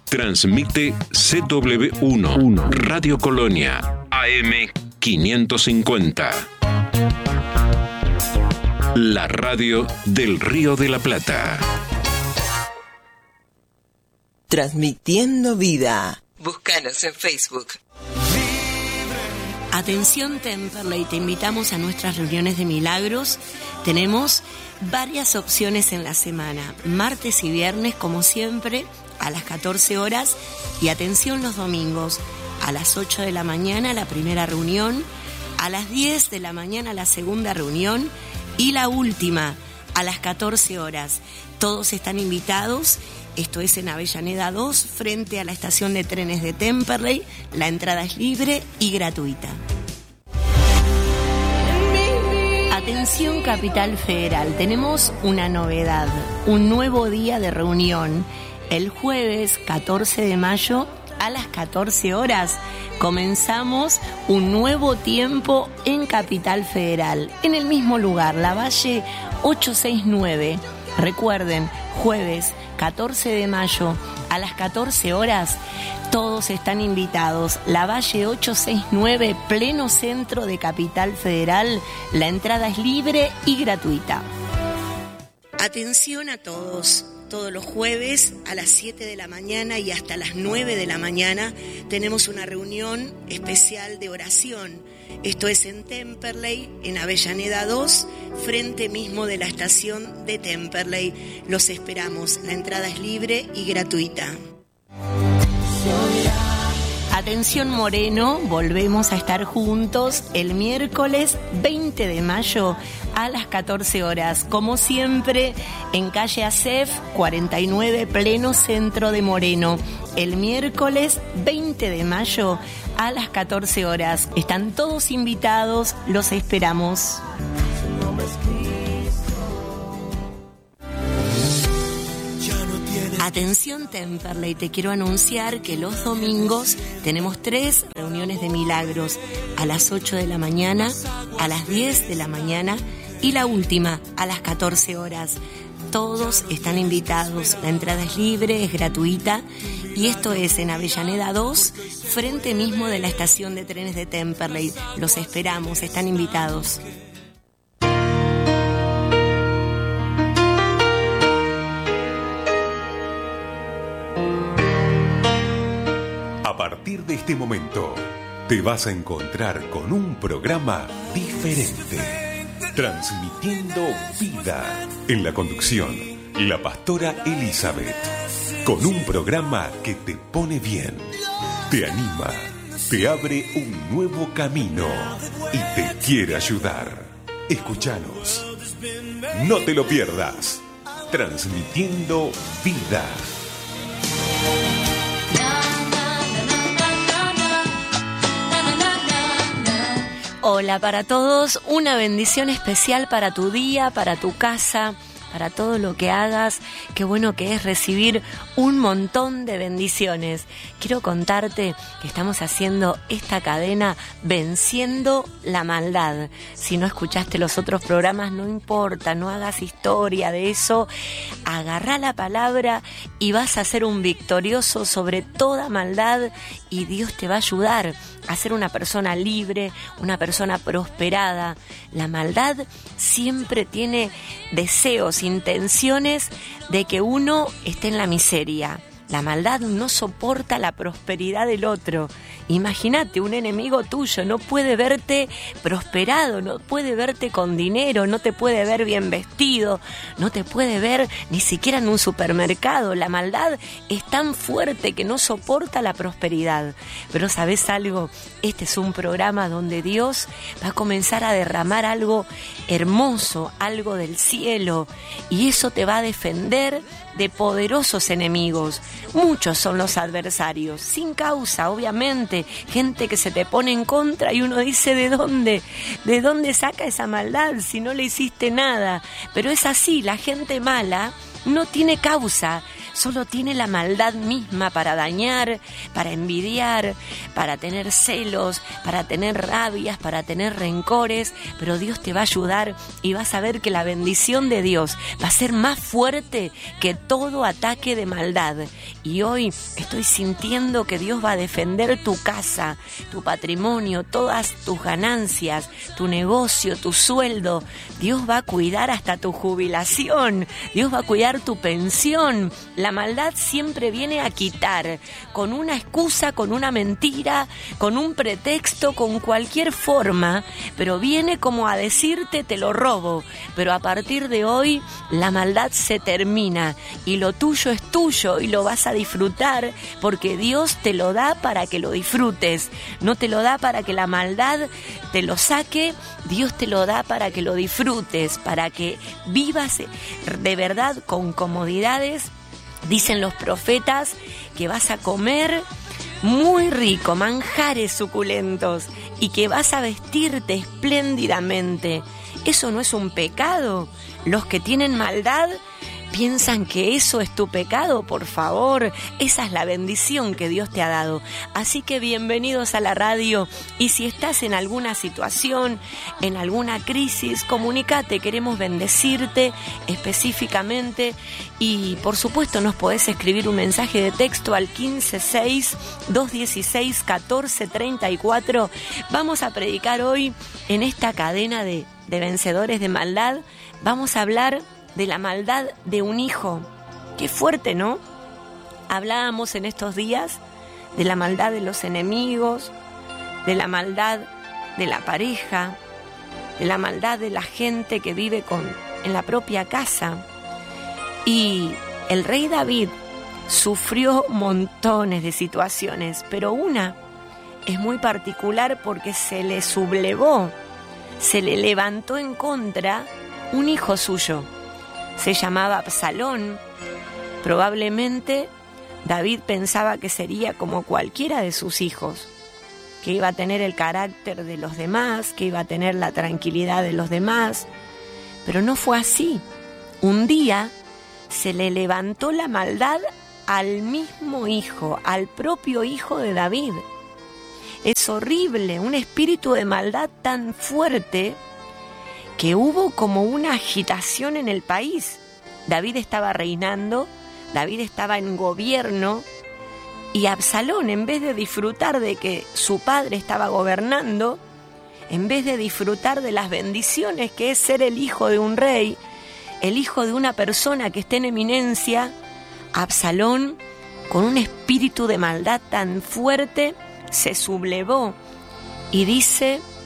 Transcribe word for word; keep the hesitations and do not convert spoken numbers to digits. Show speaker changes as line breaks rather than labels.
Transmite C W uno, Radio Colonia, A M quinientos cincuenta. La radio del Río de la Plata.
Transmitiendo vida. Búscanos en Facebook.
Atención Temperley, te invitamos a nuestras reuniones de milagros. Tenemos varias opciones en la semana, martes y viernes como siempre a las catorce horas, y atención los domingos a las ocho de la mañana la primera reunión, a las diez de la mañana la segunda reunión y la última a las catorce horas. Todos están invitados. Esto es en Avellaneda dos, frente a la estación de trenes de Temperley. La entrada es libre y gratuita. Atención Capital Federal, tenemos una novedad, un nuevo día de reunión. El jueves catorce de mayo a las catorce horas comenzamos un nuevo tiempo en Capital Federal, en el mismo lugar, Lavalle ochocientos sesenta y nueve. Recuerden, jueves catorce de mayo a las catorce horas, todos están invitados. Lavalle ochocientos sesenta y nueve, pleno centro de Capital Federal. La entrada es libre y gratuita. Atención a todos. Todos los jueves a las siete de la mañana y hasta las nueve de la mañana tenemos una reunión especial de oración. Esto es en Temperley, en Avellaneda dos, frente mismo de la estación de Temperley. Los esperamos. La entrada es libre y gratuita. Atención Moreno, volvemos a estar juntos el miércoles veinte de mayo a las catorce horas, como siempre en calle Acef cuarenta y nueve, pleno centro de Moreno. El miércoles veinte de mayo a las catorce horas. Están todos invitados, los esperamos. Atención Temperley, te quiero anunciar que los domingos tenemos tres reuniones de milagros, a las ocho de la mañana, a las diez de la mañana y la última a las catorce horas. Todos están invitados, la entrada es libre, es gratuita, y esto es en Avellaneda dos, frente mismo de la estación de trenes de Temperley. Los esperamos, están invitados.
A partir de este momento, te vas a encontrar con un programa diferente, transmitiendo vida. En la conducción, la pastora Elizabeth, con un programa que te pone bien, te anima, te abre un nuevo camino y te quiere ayudar. Escúchanos, no te lo pierdas, transmitiendo vida.
Hola para todos, una bendición especial para tu día, para tu casa, para todo lo que hagas. Qué bueno que es recibir un montón de bendiciones. Quiero contarte que estamos haciendo esta cadena Venciendo la Maldad. Si no escuchaste los otros programas, no importa, no hagas historia de eso. Agarrá la palabra y vas a ser un victorioso sobre toda maldad, y Dios te va a ayudar a ser una persona libre, una persona prosperada. La maldad siempre tiene deseos, intenciones de que uno esté en la miseria. La maldad no soporta la prosperidad del otro. Imagínate, un enemigo tuyo no puede verte prosperado, no puede verte con dinero, no te puede ver bien vestido, no te puede ver ni siquiera en un supermercado. La maldad es tan fuerte que no soporta la prosperidad. Pero ¿sabes algo? Este es un programa donde Dios va a comenzar a derramar algo hermoso, algo del cielo, y eso te va a defender de poderosos enemigos. Muchos son los adversarios, sin causa, obviamente, gente que se te pone en contra y uno dice, ¿de dónde? ¿De dónde saca esa maldad si no le hiciste nada? Pero es así, la gente mala no tiene causa, solo tiene la maldad misma para dañar, para envidiar, para tener celos, para tener rabias, para tener rencores. Pero Dios te va a ayudar y vas a ver que la bendición de Dios va a ser más fuerte que todo ataque de maldad. y hoy estoy sintiendo que Dios va a defender tu casa, tu patrimonio, todas tus ganancias, tu negocio, tu sueldo. Dios va a cuidar hasta tu jubilación, Dios va a cuidar tu pensión. La maldad siempre viene a quitar, con una excusa, con una mentira, con un pretexto, con cualquier forma, pero viene como a decirte te lo robo, pero a partir de hoy la maldad se termina y lo tuyo es tuyo y lo vas a disfrutar porque Dios te lo da para que lo disfrutes, no te lo da para que la maldad te lo saque, Dios te lo da para que lo disfrutes, para que vivas de verdad con comodidades. Dicen los profetas que vas a comer muy rico, manjares suculentos, y que vas a vestirte espléndidamente. ¿Eso no es un pecado? Los que tienen maldad piensan que eso es tu pecado. Por favor, esa es la bendición que Dios te ha dado. Así que bienvenidos a la radio, y si estás en alguna situación, en alguna crisis, comunícate, queremos bendecirte específicamente, y por supuesto nos podés escribir un mensaje de texto al quince seis, dos dieciséis, catorce treinta y cuatro. Vamos a predicar hoy en esta cadena de, de vencedores de maldad. Vamos a hablar de la maldad de un hijo. Qué fuerte, ¿no? Hablábamos en estos días de la maldad de los enemigos, de la maldad de la pareja, de la maldad de la gente que vive con, en la propia casa. Y el rey David sufrió montones de situaciones, pero una es muy particular porque se le sublevó, se le levantó en contra un hijo suyo. Se llamaba Absalón. Probablemente David pensaba que sería como cualquiera de sus hijos, que iba a tener el carácter de los demás, que iba a tener la tranquilidad de los demás, pero no fue así. Un día se le levantó la maldad al mismo hijo, al propio hijo de David. Es horrible, un espíritu de maldad tan fuerte que hubo como una agitación en el país. David estaba reinando, David estaba en gobierno, y Absalón, en vez de disfrutar de que su padre estaba gobernando, en vez de disfrutar de las bendiciones que es ser el hijo de un rey, el hijo de una persona que esté en eminencia, Absalón, con un espíritu de maldad tan fuerte, se sublevó y dice